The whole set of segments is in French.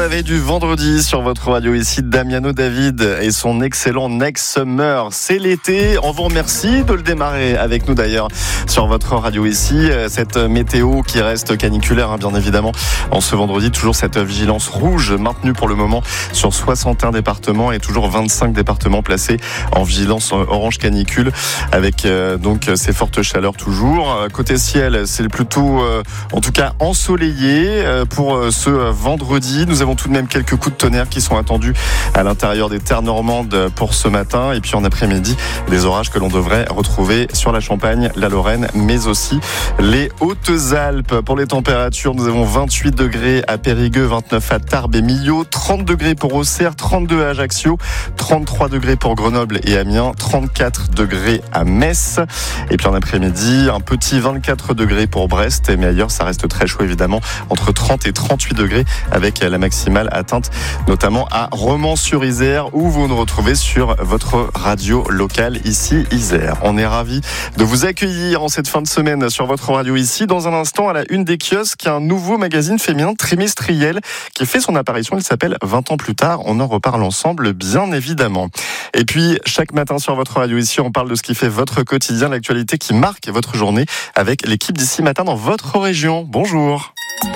veille du vendredi sur votre radio ici, Damiano David et son excellent Next Summer. C'est l'été, on vous remercie de le démarrer avec nous d'ailleurs sur votre radio ici. Cette météo qui reste caniculaire, bien évidemment, en ce vendredi. Toujours cette vigilance rouge maintenue pour le moment sur 61 départements et toujours 25 départements placés en vigilance orange canicule avec donc ces fortes chaleurs toujours. Côté ciel, c'est plutôt en tout cas ensoleillé pour ce vendredi. Nous avons tout de même quelques coups de tonnerre qui sont attendus à l'intérieur des terres normandes pour ce matin. Et puis en après-midi, des orages que l'on devrait retrouver sur la Champagne, la Lorraine, mais aussi les Hautes-Alpes. Pour les températures, nous avons 28 degrés à Périgueux, 29 à Tarbes et Millau, 30 degrés pour Auxerre, 32 à Ajaccio, 33 degrés pour Grenoble et Amiens, 34 degrés à Metz. Et puis en après-midi, un petit 24 degrés pour Brest. Mais ailleurs, ça reste très chaud évidemment, entre 30 et 38 degrés avec la maximale atteinte notamment à Romans-sur-Isère où vous nous retrouvez sur votre radio locale ici Isère. On est ravis de vous accueillir en cette fin de semaine sur votre radio ici. Dans un instant, à la une des kiosques, un nouveau magazine féminin trimestriel qui fait son apparition. Il s'appelle 20 ans plus tard. On en reparle ensemble, bien évidemment. Et puis, chaque matin sur votre radio ici, on parle de ce qui fait votre quotidien, l'actualité qui marque votre journée avec l'équipe d'ici matin dans votre région. Bonjour.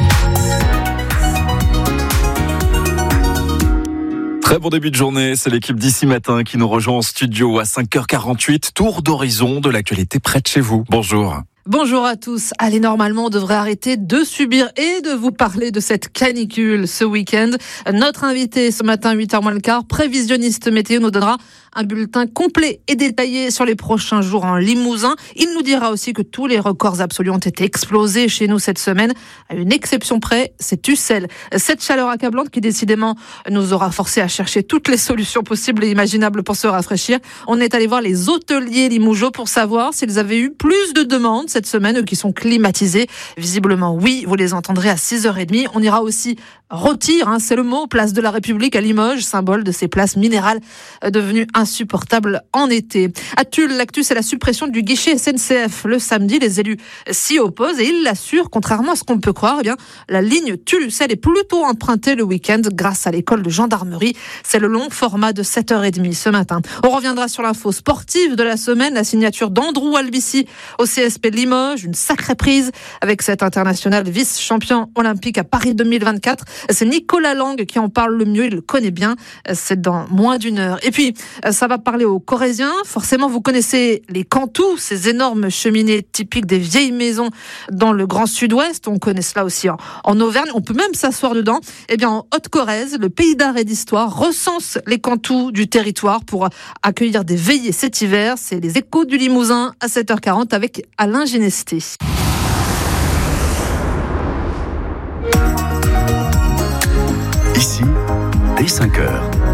Très bon début de journée, c'est l'équipe d'ici matin qui nous rejoint en studio à 5h48, tour d'horizon de l'actualité près de chez vous. Bonjour. Bonjour à tous. Allez, normalement, on devrait arrêter de subir et de vous parler de cette canicule ce week-end. Notre invité ce matin, 8h moins le quart, prévisionniste météo, nous donnera un bulletin complet et détaillé sur les prochains jours en Limousin. Il nous dira aussi que tous les records absolus ont été explosés chez nous cette semaine. À une exception près, c'est Ussel. Cette chaleur accablante qui décidément nous aura forcé à chercher toutes les solutions possibles et imaginables pour se rafraîchir. On est allé voir les hôteliers limougeaux pour savoir s'ils avaient eu plus de demandes cette semaine, eux qui sont climatisés. Visiblement, oui, vous les entendrez à 6h30. On ira aussi rôtir, c'est le mot, place de la République à Limoges, symbole de ces places minérales devenues insupportables en été. À Tulle, l'actu, c'est la suppression du guichet SNCF. Le samedi, les élus s'y opposent et ils l'assurent, contrairement à ce qu'on peut croire, la ligne Tulle-Ussel est plutôt empruntée le week-end grâce à l'école de gendarmerie. C'est le long format de 7h30 ce matin. On reviendra sur l'info sportive de la semaine, la signature d'Andrew Albici au CSP de Limoges, une sacrée prise avec cet international vice-champion olympique à Paris 2024. C'est Nicolas Lang qui en parle le mieux, il le connaît bien. C'est dans moins d'une heure. Et puis, ça va parler aux Corréziens. Forcément, vous connaissez les cantous, ces énormes cheminées typiques des vieilles maisons dans le Grand Sud-Ouest. On connaît cela aussi en Auvergne. On peut même s'asseoir dedans. Eh bien, en Haute-Corrèze, le pays d'art et d'histoire recense les cantous du territoire pour accueillir des veillées cet hiver. C'est les Échos du Limousin à 7h40 avec Alain Genesté. Ici, dès 5h.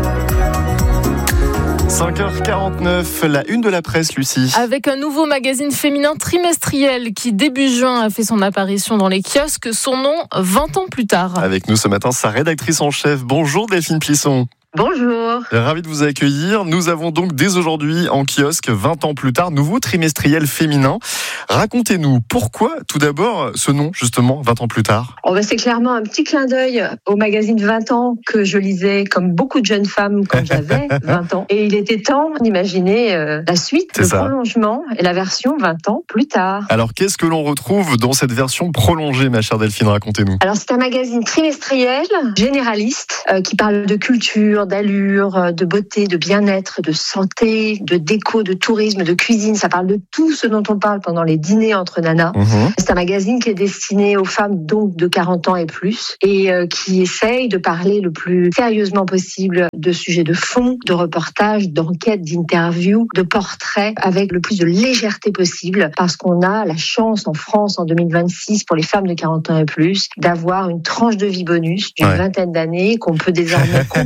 5h49, la une de la presse, Lucie. Avec un nouveau magazine féminin trimestriel qui, début juin, a fait son apparition dans les kiosques. Son nom, 20 ans plus tard. Avec nous ce matin, sa rédactrice en chef. Bonjour Delphine Plisson. Bonjour. Ravi de vous accueillir. Nous avons donc dès aujourd'hui en kiosque 20 ans plus tard, nouveau trimestriel féminin. Racontez-nous pourquoi tout d'abord ce nom justement 20 ans plus tard. C'est clairement un petit clin d'œil au magazine 20 ans que je lisais comme beaucoup de jeunes femmes quand j'avais 20 ans. Et il était temps d'imaginer la suite, le prolongement et la version 20 ans plus tard. Alors qu'est-ce que l'on retrouve dans cette version prolongée, ma chère Delphine, racontez-nous. Alors c'est un magazine trimestriel, généraliste, qui parle de culture, d'allure, de beauté, de bien-être, de santé, de déco, de tourisme, de cuisine. Ça parle de tout ce dont on parle pendant les dîners entre nanas. C'est un magazine qui est destiné aux femmes donc de 40 ans et plus et qui essaye de parler le plus sérieusement possible de sujets de fond, de reportages, d'enquêtes, d'interviews, de portraits avec le plus de légèreté possible parce qu'on a la chance en France en 2026 pour les femmes de 40 ans et plus d'avoir une tranche de vie bonus d'une vingtaine d'années qu'on peut désormais complètement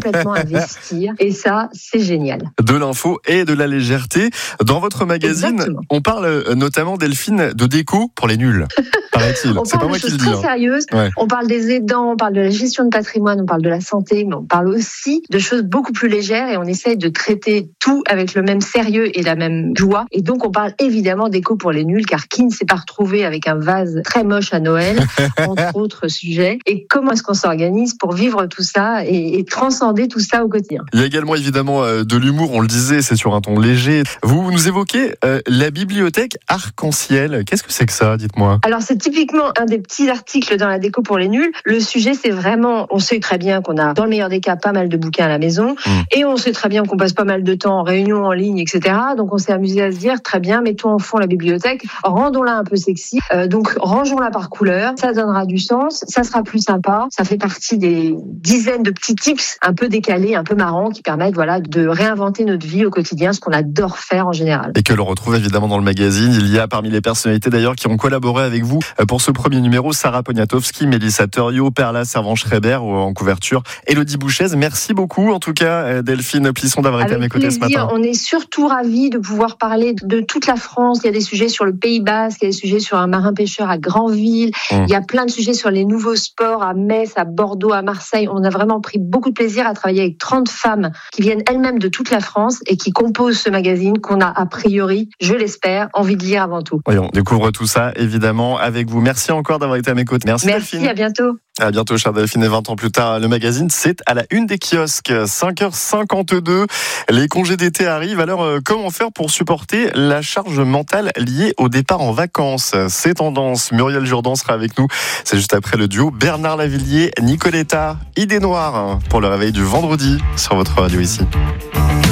investir. Et ça, c'est génial. De l'info et de la légèreté. Dans votre magazine, Exactement. on parle notamment, Delphine, de déco pour les nuls, paraît-il. On C'est pas parle moi de qui le choses dis. très sérieuses. Ouais. On parle des aidants, on parle de la gestion de patrimoine, on parle de la santé, mais on parle aussi de choses beaucoup plus légères et on essaye de traiter tout avec le même sérieux et la même joie. Et donc, on parle évidemment d'éco pour les nuls, car qui ne s'est pas retrouvé avec un vase très moche à Noël, entre autres sujets. Et comment est-ce qu'on s'organise pour vivre tout ça et transcender tout ça au quotidien? Il y a également évidemment de l'humour, on le disait, c'est sur un ton léger. Vous nous évoquez la bibliothèque arc-en-ciel. Qu'est-ce que c'est que ça, dites-moi? Alors, c'est typiquement un des petits articles dans la déco pour les nuls. Le sujet, c'est vraiment, on sait très bien qu'on a, dans le meilleur des cas, pas mal de bouquins à la maison. Et on sait très bien qu'on passe pas mal de temps en réunion, en ligne, etc. Donc, on s'est amusé à se dire, très bien, mettons en fond la bibliothèque, rendons-la un peu sexy. Donc, rangeons-la par couleur. Ça donnera du sens. Ça sera plus sympa. Ça fait partie des dizaines de petits tips un peu décalés, un peu marrants, qui permettent, voilà, de réinventer notre vie au quotidien, ce qu'on adore faire en général. Et que l'on retrouve évidemment dans le magazine. Il y a parmi les personnalités d'ailleurs qui ont collaboré avec vous pour ce premier numéro, Sarah Poniatowski, Mélissa Thuriot, Perla Servan-Schreiber ou en couverture, Élodie Bouchez. Merci beaucoup en tout cas, Delphine Plisson, d'avoir été à mes côtés ce matin. On est surtout ravis de pouvoir parler de toute la France. Il y a des sujets sur le Pays Basque, il y a des sujets sur un marin-pêcheur à Granville, il y a plein de sujets sur les nouveaux sports à Metz, à Bordeaux, à Marseille. On a vraiment pris beaucoup de plaisir à travailler avec 30 femmes qui viennent elles-mêmes de toute la France et qui composent ce magazine qu'on a a priori, je l'espère, envie de lire avant tout. Oui, on découvre tout ça évidemment avec vous. Merci encore d'avoir été à mes côtés. Merci Delphine. À bientôt. À bientôt, chère Delphine. Et 20 ans plus tard, le magazine, c'est à la une des kiosques. 5h52. Les congés d'été arrivent. Alors, comment faire pour supporter la charge mentale liée au départ en vacances? C'est tendance. Muriel Jourdan sera avec nous. C'est juste après le duo Bernard Lavilliers, Nicoletta, Idée Noire pour le réveil du vendredi sur votre radio ici.